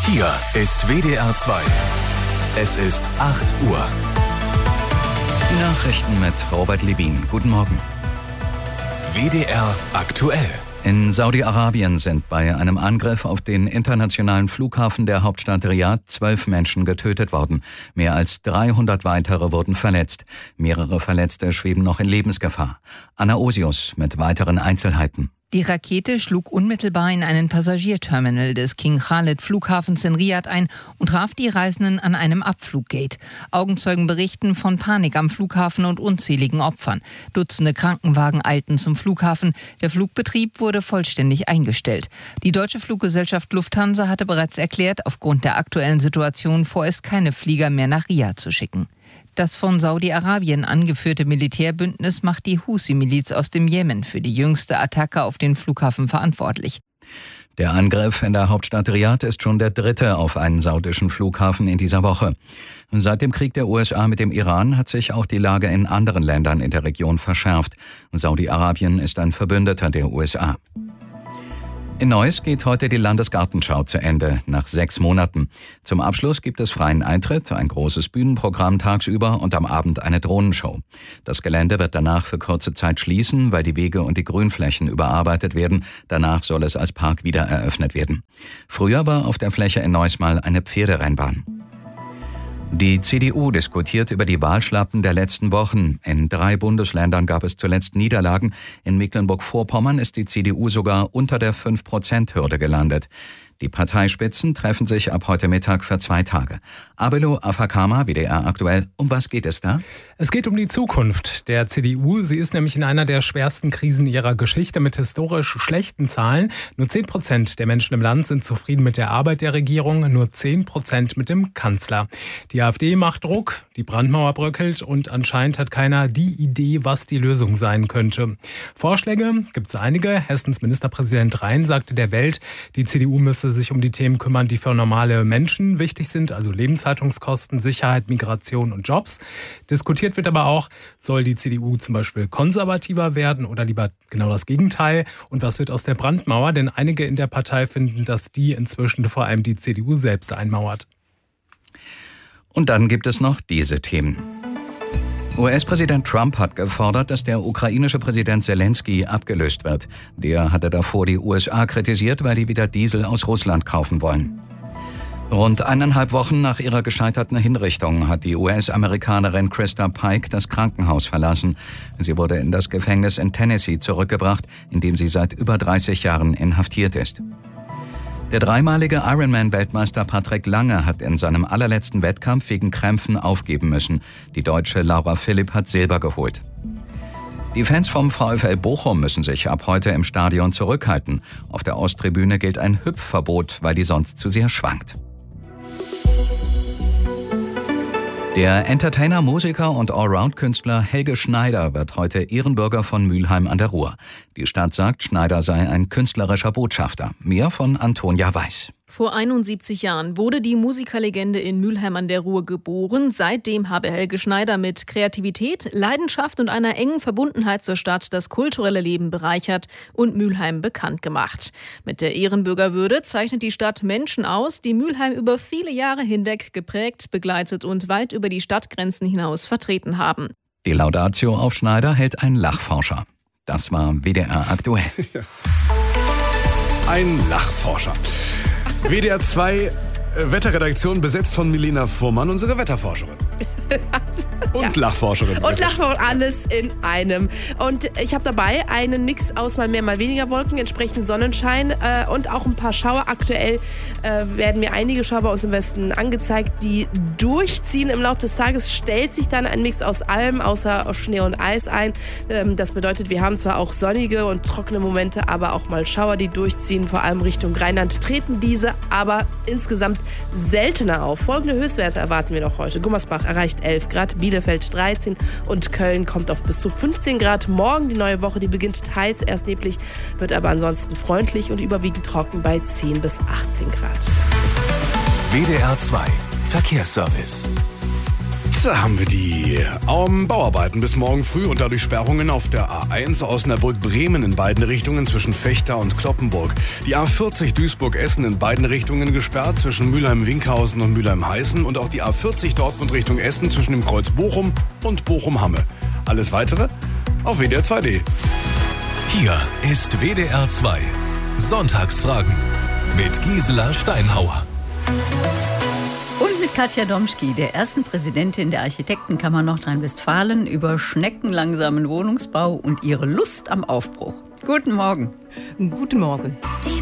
Hier ist WDR 2. Es ist 8 Uhr. Die Nachrichten mit Robert Levin. Guten Morgen. WDR aktuell. In Saudi-Arabien sind bei einem Angriff auf den internationalen Flughafen der Hauptstadt Riad 12 Menschen getötet worden. Mehr als 300 weitere wurden verletzt. Mehrere Verletzte schweben noch in Lebensgefahr. Anna Osius mit weiteren Einzelheiten. Die Rakete schlug unmittelbar in einen Passagierterminal des King Khalid Flughafens in Riad ein und traf die Reisenden an einem Abfluggate. Augenzeugen berichten von Panik am Flughafen und unzähligen Opfern. Dutzende Krankenwagen eilten zum Flughafen. Der Flugbetrieb wurde vollständig eingestellt. Die deutsche Fluggesellschaft Lufthansa hatte bereits erklärt, aufgrund der aktuellen Situation vorerst keine Flieger mehr nach Riad zu schicken. Das von Saudi-Arabien angeführte Militärbündnis macht die Husi-Miliz aus dem Jemen für die jüngste Attacke auf den Flughafen verantwortlich. Der Angriff in der Hauptstadt Riad ist schon der dritte auf einen saudischen Flughafen in dieser Woche. Seit dem Krieg der USA mit dem Iran hat sich auch die Lage in anderen Ländern in der Region verschärft. Saudi-Arabien ist ein Verbündeter der USA. In Neuss geht heute die Landesgartenschau zu Ende, nach 6 Monaten. Zum Abschluss gibt es freien Eintritt, ein großes Bühnenprogramm tagsüber und am Abend eine Drohnenshow. Das Gelände wird danach für kurze Zeit schließen, weil die Wege und die Grünflächen überarbeitet werden. Danach soll es als Park wieder eröffnet werden. Früher war auf der Fläche in Neuss mal eine Pferderennbahn. Die CDU diskutiert über die Wahlschlappen der letzten Wochen. In 3 Bundesländern gab es zuletzt Niederlagen. In Mecklenburg-Vorpommern ist die CDU sogar unter der 5%-Hürde gelandet. Die Parteispitzen treffen sich ab heute Mittag für 2 Tage. Abelo Afakama, WDR aktuell. Um was geht es da? Es geht um die Zukunft der CDU. Sie ist nämlich in einer der schwersten Krisen ihrer Geschichte mit historisch schlechten Zahlen. Nur 10% der Menschen im Land sind zufrieden mit der Arbeit der Regierung, nur 10% mit dem Kanzler. Die AfD macht Druck, die Brandmauer bröckelt und anscheinend hat keiner die Idee, was die Lösung sein könnte. Vorschläge gibt es einige. Hessens Ministerpräsident Rhein sagte der Welt, die CDU müsse sich um die Themen kümmern, die für normale Menschen wichtig sind, also Lebenshaltungskosten, Sicherheit, Migration und Jobs. Diskutiert wird aber auch, soll die CDU zum Beispiel konservativer werden oder lieber genau das Gegenteil? Und was wird aus der Brandmauer? Denn einige in der Partei finden, dass die inzwischen vor allem die CDU selbst einmauert. Und dann gibt es noch diese Themen. US-Präsident Trump hat gefordert, dass der ukrainische Präsident Zelensky abgelöst wird. Der hatte davor die USA kritisiert, weil die wieder Diesel aus Russland kaufen wollen. Rund 1,5 Wochen nach ihrer gescheiterten Hinrichtung hat die US-Amerikanerin Krista Pike das Krankenhaus verlassen. Sie wurde in das Gefängnis in Tennessee zurückgebracht, in dem sie seit über 30 Jahren inhaftiert ist. Der dreimalige Ironman-Weltmeister Patrick Lange hat in seinem allerletzten Wettkampf wegen Krämpfen aufgeben müssen. Die Deutsche Laura Philipp hat Silber geholt. Die Fans vom VfL Bochum müssen sich ab heute im Stadion zurückhalten. Auf der Osttribüne gilt ein Hüpfverbot, weil die sonst zu sehr schwankt. Der Entertainer, Musiker und Allround-Künstler Helge Schneider wird heute Ehrenbürger von Mülheim an der Ruhr. Die Stadt sagt, Schneider sei ein künstlerischer Botschafter. Mehr von Antonia Weiß. Vor 71 Jahren wurde die Musikerlegende in Mülheim an der Ruhr geboren. Seitdem habe Helge Schneider mit Kreativität, Leidenschaft und einer engen Verbundenheit zur Stadt das kulturelle Leben bereichert und Mülheim bekannt gemacht. Mit der Ehrenbürgerwürde zeichnet die Stadt Menschen aus, die Mülheim über viele Jahre hinweg geprägt, begleitet und weit über die Stadtgrenzen hinaus vertreten haben. Die Laudatio auf Schneider hält ein Lachforscher. Das war WDR aktuell. Ein Lachforscher. WDR 2 Wetterredaktion besetzt von Milena Fuhrmann, unsere Wetterforscherin. Und Lachforscherin. Und Lachforscherin, alles in einem. Und ich habe dabei einen Mix aus mal mehr, mal weniger Wolken, entsprechend Sonnenschein und auch ein paar Schauer. Aktuell werden mir einige Schauer bei uns im Westen angezeigt, die durchziehen im Laufe des Tages. Stellt sich dann ein Mix aus allem, außer Schnee und Eis ein. Das bedeutet, wir haben zwar auch sonnige und trockene Momente, aber auch mal Schauer, die durchziehen. Vor allem Richtung Rheinland treten diese aber insgesamt seltener auf. Folgende Höchstwerte erwarten wir noch heute. Gummersbach erreicht 11 Grad, Bielefeld 13 und Köln kommt auf bis zu 15 Grad. Morgen die neue Woche, die beginnt teils erst neblig, wird aber ansonsten freundlich und überwiegend trocken bei 10 bis 18 Grad. WDR 2 Verkehrsservice. Da haben wir die Bauarbeiten bis morgen früh und dadurch Sperrungen auf der A1 Osnabrück-Bremen in beiden Richtungen zwischen Vechta und Cloppenburg. Die A40 Duisburg-Essen in beiden Richtungen gesperrt zwischen Mülheim-Winkhausen und Mülheim-Heißen und auch die A40 Dortmund Richtung Essen zwischen dem Kreuz Bochum und Bochum-Hamme. Alles Weitere auf WDR 2.de. Hier ist WDR 2. Sonntagsfragen mit Gisela Steinhauer. Und mit Katja Domschki, der ersten Präsidentin der Architektenkammer Nordrhein-Westfalen, über schneckenlangsamen Wohnungsbau und ihre Lust am Aufbruch. Guten Morgen. Guten Morgen.